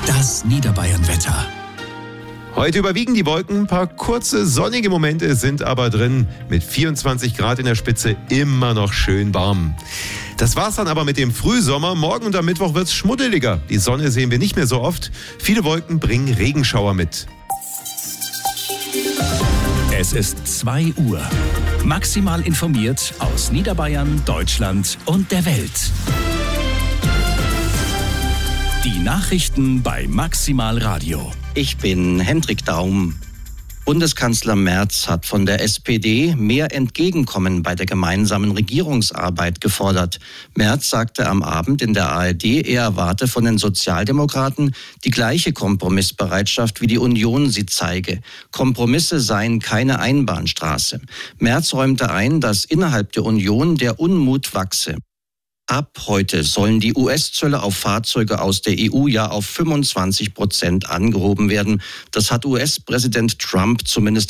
Das Niederbayern-Wetter. Heute überwiegen die Wolken, ein paar kurze sonnige Momente sind aber drin. Mit 24 Grad in der Spitze immer noch schön warm. Das war's dann aber mit dem Frühsommer. Morgen und am Mittwoch wird's schmuddeliger. Die Sonne sehen wir nicht mehr so oft. Viele Wolken bringen Regenschauer mit. Es ist 2 Uhr. Maximal informiert aus Niederbayern, Deutschland und der Welt. Die Nachrichten bei Maximal Radio. Ich bin Hendrik Daum. Bundeskanzler Merz hat von der SPD mehr Entgegenkommen bei der gemeinsamen Regierungsarbeit gefordert. Merz sagte am Abend in der ARD, er erwarte von den Sozialdemokraten die gleiche Kompromissbereitschaft, wie die Union sie zeige. Kompromisse seien keine Einbahnstraße. Merz räumte ein, dass innerhalb der Union der Unmut wachse. Ab heute sollen die US-Zölle auf Fahrzeuge aus der EU ja auf 25% angehoben werden. Das hat US-Präsident Trump zumindest